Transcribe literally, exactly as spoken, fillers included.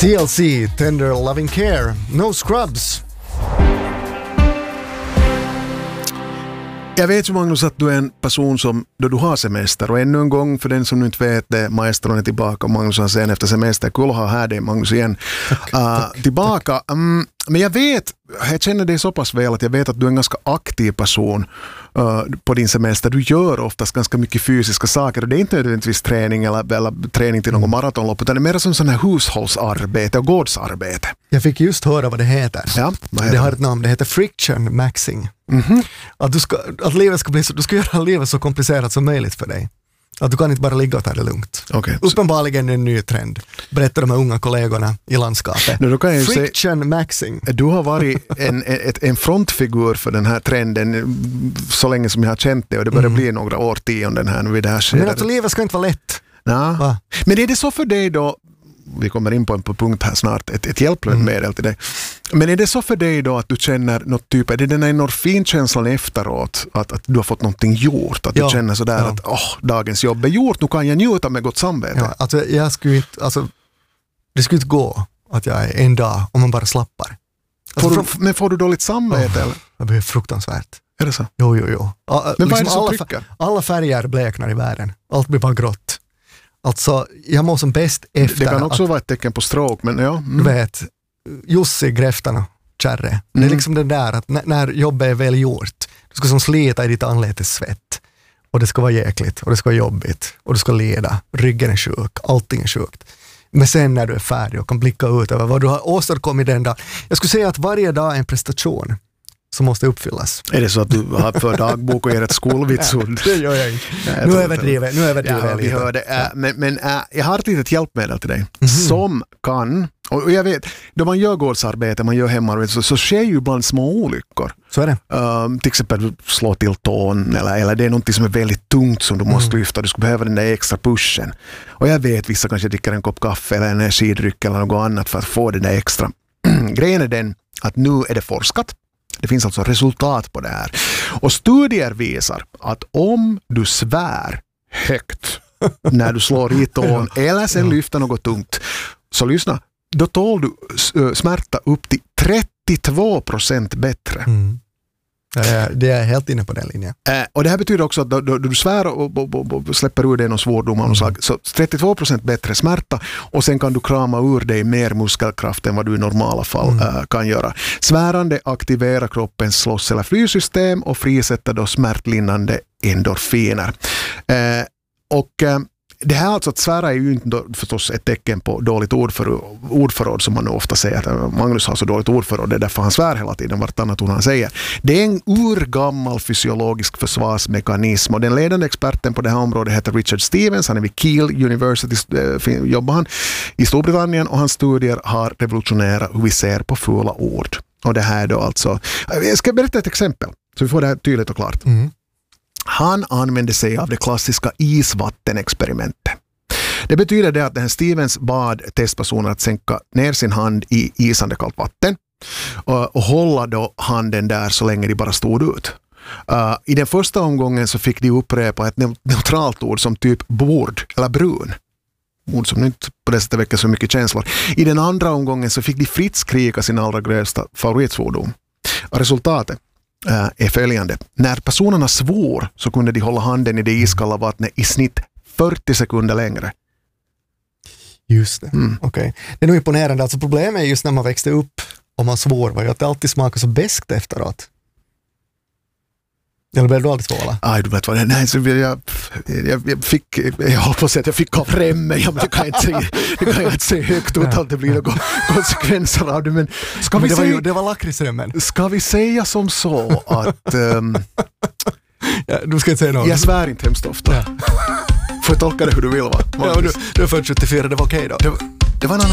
T L C, Tender Loving Care, No Scrubs. Jag vet ju, Magnus, att du är en person som då du har semester, och ännu en gång för den som nu inte vet det, maestron är tillbaka och Magnus har sen efter semester. Kul att ha här dig, Magnus, igen. Tack, uh, tack. Tillbaka. Um, men jag vet, jag känner dig så pass väl att jag vet att du är en ganska aktiv person uh, på din semester. Du gör oftast ganska mycket fysiska saker och det är inte nödvändigtvis träning eller, eller träning till någon maratonlopp, utan det är mer som sån här hushållsarbete och gårdsarbete. Jag fick just höra vad det heter. Ja, vad heter det det? har ett namn, det heter friction maxing. Mm-hmm. Att, du ska, att livet ska bli så, du ska göra livet så komplicerat som möjligt för dig. Att du kan inte bara ligga och ta det lugnt. Okay. Uppenbarligen en ny trend, berättar de här unga kollegorna i landskapet. Nu, då kan jag Friction se, maxing. du har varit en, en, en frontfigur för den här trenden så länge som jag har känt det, och det börjar mm. bli några årtionden här vid det här skedet. Men att livet ska inte vara lätt. Ja. Men är det så för dig då, vi kommer in på en punkt här snart, ett, ett hjälpmedel mm. till dig. Men är det så för dig då att du känner något typ, är det den här endorfinkänslan efteråt att, att du har fått någonting gjort? Att ja. du känner sådär ja. att åh, dagens jobb är gjort, nu kan jag njuta med gott samvete. Ja, alltså, jag skulle inte, alltså, det skulle inte gå att jag är en dag om man bara slappar. Alltså, får du, från, men får du dåligt samvete? Oh, eller? Det blir fruktansvärt. Är det så? Jo, jo, jo. A, men liksom vad är det som alla, trycker? alla färger bleknar i världen. Allt blir bara grått. Alltså, jag mår som bäst efter. Det kan också att, vara ett tecken på stroke, men ja. Mm. Du vet, Jussi, Gräftarna, kärre. Mm. Det är liksom det där att n- när jobbet är väl gjort, du ska som slita i ditt anletes svett. Och det ska vara jäkligt, och det ska vara jobbigt, och du ska leda. Ryggen är sjuk, allting är sjukt. Men sen när du är färdig och kan blicka ut över vad du har åstadkommit den dag. Jag skulle säga att varje dag är en prestation som måste uppfyllas. Är det så att du har för dagbok och är ett skolvitsord? Det gör jag inte. Nej, nu överdriver nu överdriver ja, vi hör det. Äh, men men äh, jag har ett litet hjälpmedel till dig mm-hmm. som kan, och jag vet, då man gör gårdsarbete, man gör hemarbete, så, så sker ju ibland små olyckor. Så är det. Um, till exempel slå till tån eller, eller det är något som är väldigt tungt som du måste mm. lyfta, du skulle behöva den där extra pushen. Och jag vet, vissa kanske dricker en kopp kaffe eller en energidryck eller något annat för att få den där extra. Grejen är den att nu är det forskat. Det finns alltså resultat på det här. Och studier visar att om du svär högt när du slår i tån eller sen lyfter något tungt, så lyssna, då tål du smärta upp till trettiotvå procent bättre. Mm. Det är, det är helt inne på den linjen. Äh, och det här betyder också att då, då, då du svär och, och, och, och släpper ur dig någon svordom mm. slag, så trettiotvå procent bättre smärta, och sen kan du krama ur dig mer muskelkraft än vad du i normala fall mm. äh, kan göra. Svärande aktiverar kroppens slåss- eller flysystem och frisätter då smärtlindrande endorfiner. Äh, och äh, det här alltså att svära är ju inte då, förstås ett tecken på dåligt ordförråd, ordförråd som man ofta säger att Magnus har så dåligt ordförråd, det är därför han svär hela tiden vartannat ord han säger. Det är en urgammal fysiologisk försvarsmekanism, och den ledande experten på det här området heter Richard Stevens, han är vid Keele University, äh, jobbar han i Storbritannien, och hans studier har revolutionerat hur vi ser på fula ord. Och det här då alltså, jag ska berätta ett exempel så vi får det här tydligt och klart. Mm. Han använde sig av det klassiska isvattenexperimentet. Det betyder det att den här Stevens bad testpersonen att sänka ner sin hand i isande kallt vatten och, och hålla då handen där så länge de bara stod ut. Uh, I den första omgången så fick de upprepa ett neutralt ord som typ bord eller brun. Ord som inte på det sättet väcker så mycket känslor. I den andra omgången så fick de fritt skrika sin allra grövsta favoritsvordom. Och resultatet Uh, är följande. När personerna svor så kunde de hålla handen i det iskalla vattnet i snitt fyrtio sekunder längre. Just det, mm. okej. Okay. Det är nog imponerande. Alltså problemet är just när man växte upp och man svor var ju att det alltid smakar så beskt efteråt. Eller blev du aldrig svåra? Aj, du vet vad det är. Nej, så jag, jag, jag fick, jag hoppas att jag fick av remmen. Jag det kan jag inte säga, det kan jag inte säga högt utan att det blir några konsekvenser av det. Men ska men vi det, säga, var ju, det var lakritsremmen. Ska vi säga som så att... Um, ja, du ska inte säga något. Jag svär inte hemskt ofta. Ja. Får jag tolka det hur du vill, va? Ja, du, du är född sjuttiofyra, det var okej okay då. Det, det var en annan